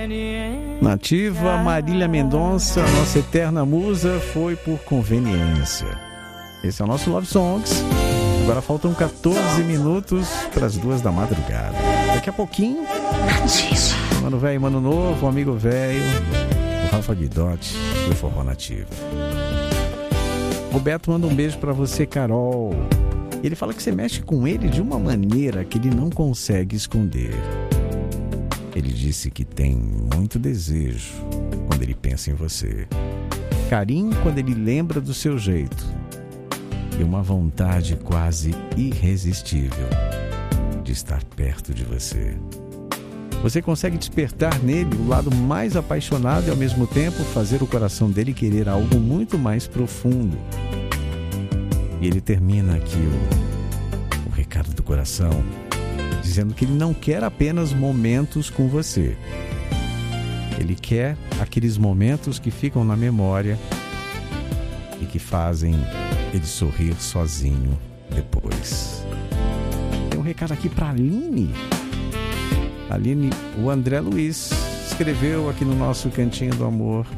Nativa, Marília Mendonça, nossa eterna musa, foi por conveniência. Esse é o nosso Love Songs. Agora faltam 14 minutos para as 2 da madrugada. Daqui a pouquinho, Mano Velho, Mano Novo, Amigo Velho, o Rafa Guidotti do Forró Nativa. Roberto manda um beijo para você, Carol. Ele fala que você mexe com ele de uma maneira que ele não consegue esconder. Ele disse que tem muito desejo quando ele pensa em você, carinho quando ele lembra do seu jeito e uma vontade quase irresistível de estar perto de você. Você consegue despertar nele o lado mais apaixonado e ao mesmo tempo fazer o coração dele querer algo muito mais profundo. E ele termina aqui o recado do coração dizendo que ele não quer apenas momentos com você. Ele quer aqueles momentos que ficam na memória e que fazem ele sorrir sozinho depois. Tem um recado aqui para Aline. Aline, o André Luiz escreveu aqui no nosso Cantinho do Amor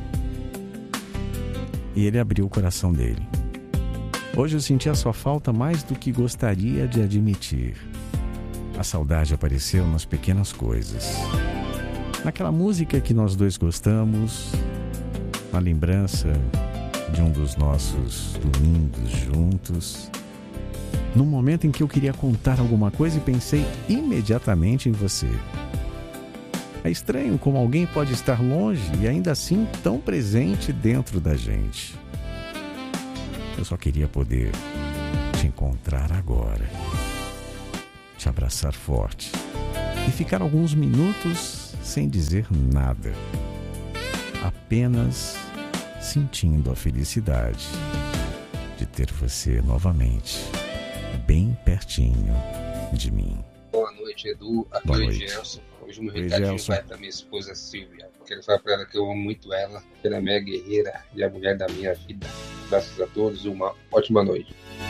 e ele abriu o coração dele. Hoje eu senti a sua falta mais do que gostaria de admitir. A saudade apareceu nas pequenas coisas. Naquela música que nós dois gostamos, na lembrança de um dos nossos domingos juntos, num momento em que eu queria contar alguma coisa e pensei imediatamente em você. É estranho como alguém pode estar longe e ainda assim tão presente dentro da gente. Eu só queria poder te encontrar agora, te abraçar forte e ficar alguns minutos sem dizer nada, apenas sentindo a felicidade de ter você novamente bem pertinho de mim. Boa noite, Edu. Aqui é o Gelson. Hoje meu recadinho vai para minha esposa Silvia. Quero falar para ela que eu amo muito ela, que ela é minha guerreira e a mulher da minha vida. Graças a todos, uma ótima noite.